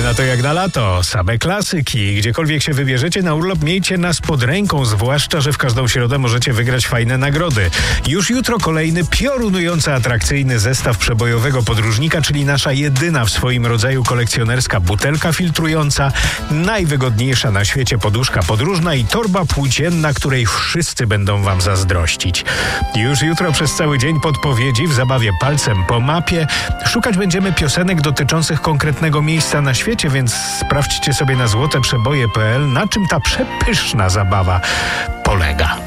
na to jak na lato. Same klasyki. Gdziekolwiek się wybierzecie na urlop, miejcie nas pod ręką, zwłaszcza, że w każdą środę możecie wygrać fajne nagrody. Już jutro kolejny piorunująco atrakcyjny zestaw przebojowego podróżnika, czyli nasza jedyna w swoim rodzaju kolekcjonerska butelka filtrująca, najwygodniejsza na świecie poduszka podróżna i torba płócienna, której wszyscy będą wam zazdrościć. Już jutro przez cały dzień podpowiedzi w zabawie palcem po mapie. Szukać będziemy piosenek dotyczących konkretnego miejsca na świecie, więc sprawdźcie sobie na złoteprzeboje.pl, na czym ta przepyszna zabawa polega.